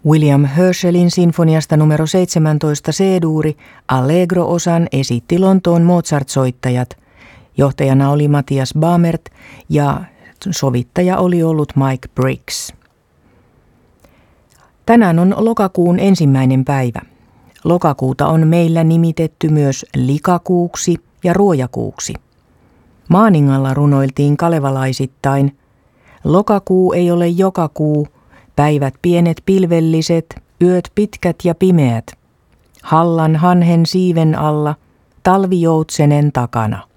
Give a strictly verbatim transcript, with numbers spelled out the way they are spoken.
William Herschelin sinfoniasta numero seitsemäntoista C-duuri Allegro-osan esitti Lontoon Mozart-soittajat. Johtajana oli Matthias Bamert ja sovittaja oli ollut Mike Briggs. Tänään on lokakuun ensimmäinen päivä. Lokakuuta on meillä nimitetty myös likakuuksi ja ruojakuuksi. Maaningalla runoiltiin kalevalaisittain. Lokakuu ei ole joka kuu, päivät pienet pilvelliset, yöt pitkät ja pimeät. Hallan hanhen siiven alla, talvijoutsenen takana.